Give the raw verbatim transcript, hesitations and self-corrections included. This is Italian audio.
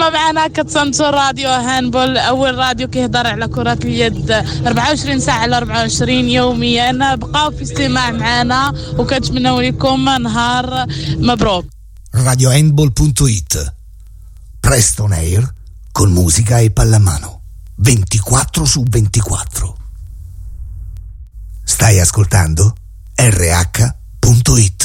متابعينا كتسمعوا راديو هاندبول أول راديو كيهضر على كرة اليد أربعة وعشرين ساعة على أربعة وعشرين يوميا. بقاو في استماع معنا وكنتمنوا لكم نهار مبروك. radio handball punto it, presto on air con musica e pallamano ventiquattro su ventiquattro. Stai ascoltando R H punto it.